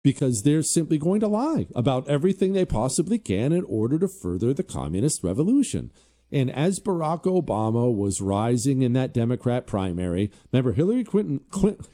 because they're simply going to lie about everything they possibly can in order to further the communist revolution. And as Barack Obama was rising in that Democrat primary, remember Hillary Clinton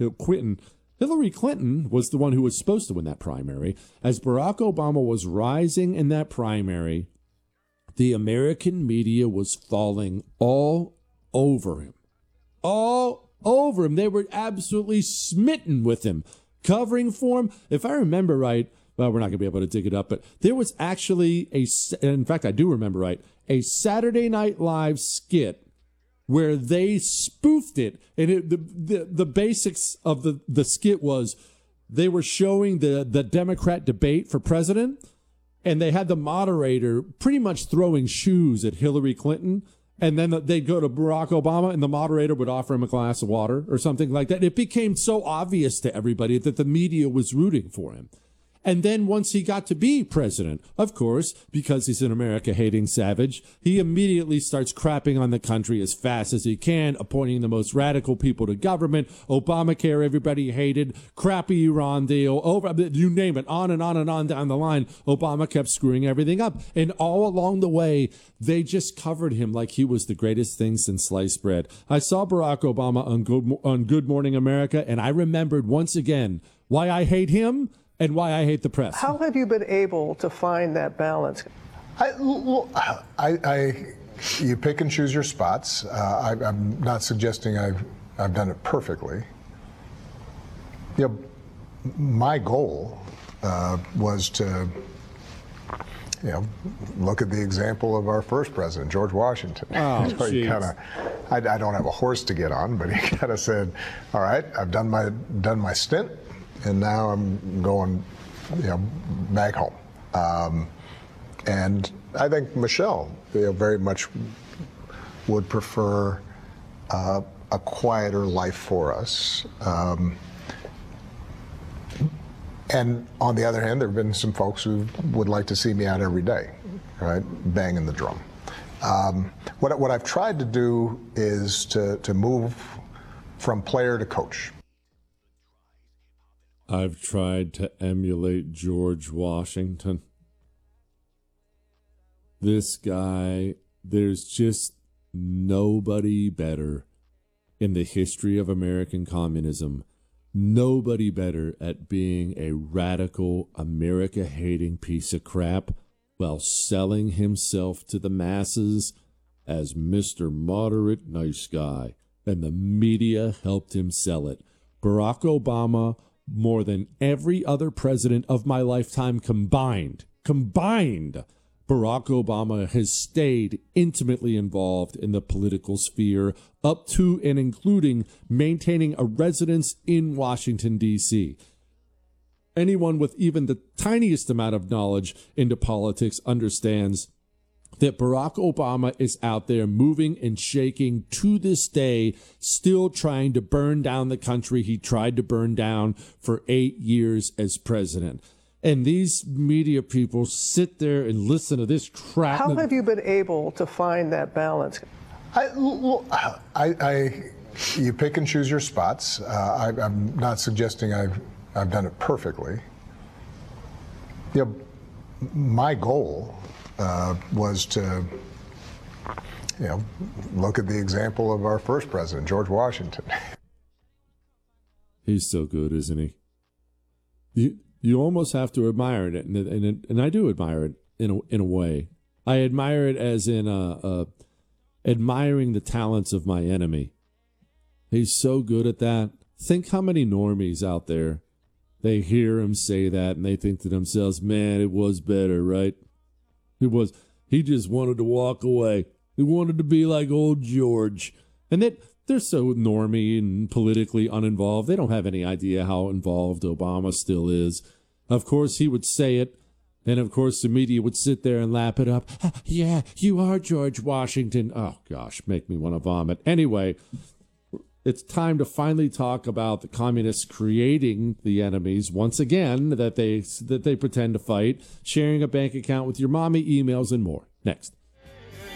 was the one who was supposed to win that primary. As Barack Obama was rising in that primary, the American media was falling all over him. All over him. They were absolutely smitten with him, covering for him. If I remember right, well, we're not going to be able to dig it up, but there was actually in fact, I do remember right, a Saturday Night Live skit where they spoofed it. And the basics of the skit was they were showing the Democrat debate for president, and they had the moderator pretty much throwing shoes at Hillary Clinton. And then they'd go to Barack Obama, and the moderator would offer him a glass of water or something like that. It became so obvious to everybody that the media was rooting for him. And then once he got to be president, of course, because he's an America-hating savage, he immediately starts crapping on the country as fast as he can, appointing the most radical people to government, Obamacare everybody hated, crappy Iran deal, you name it, on and on and on down the line. Obama kept screwing everything up. And all along the way, they just covered him like he was the greatest thing since sliced bread. I saw Barack Obama on Good Morning America, and I remembered once again why I hate him and why I hate the press. How have you been able to find that balance? You pick and choose your spots. I'm not suggesting I've done it perfectly. You know, my goal was to, look at the example of our first president, George Washington. Oh, I don't have a horse to get on, but he kind of said, "All right, I've done my stint, and now I'm going, back home." And I think Michelle, very much would prefer a quieter life for us. And on the other hand, there have been some folks who would like to see me out every day, right, banging the drum. What I've tried to do is to move from player to coach. I've tried to emulate George Washington. This guy, there's just nobody better in the history of American communism. Nobody better at being a radical, America-hating piece of crap while selling himself to the masses as Mr. Moderate Nice Guy. And the media helped him sell it. Barack Obama, more than every other president of my lifetime combined, Barack Obama has stayed intimately involved in the political sphere up to and including maintaining a residence in Washington, D.C. Anyone with even the tiniest amount of knowledge into politics understands that Barack Obama is out there moving and shaking to this day, still trying to burn down the country he tried to burn down for 8 years as president. And these media people sit there and listen to this crap. How have you been able to find that balance? You pick and choose your spots. I'm not suggesting I've done it perfectly. My goal was to, look at the example of our first president, George Washington. He's so good, isn't he? You almost have to admire it, and I do admire it in a way. I admire it as in admiring the talents of my enemy. He's so good at that. Think how many normies out there, they hear him say that and they think to themselves, man, it was better, right? He just wanted to walk away. He wanted to be like old George. And they're so normy and politically uninvolved. They don't have any idea how involved Obama still is. Of course, he would say it. And of course, the media would sit there and lap it up. Yeah, you are George Washington. Oh, gosh, make me want to vomit. Anyway, it's time to finally talk about the communists creating the enemies once again that they pretend to fight, sharing a bank account with your mommy, emails, and more. Next.